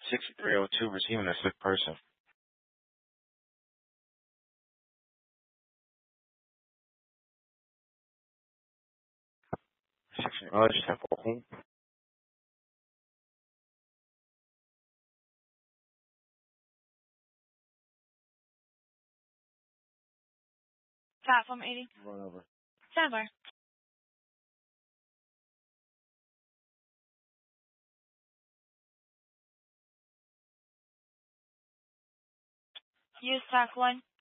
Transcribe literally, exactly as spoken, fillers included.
sixty-three oh two, receiving a sick person. sixty, oh, I just have home. Platform eighty. Run over. Sandbar. Use track one.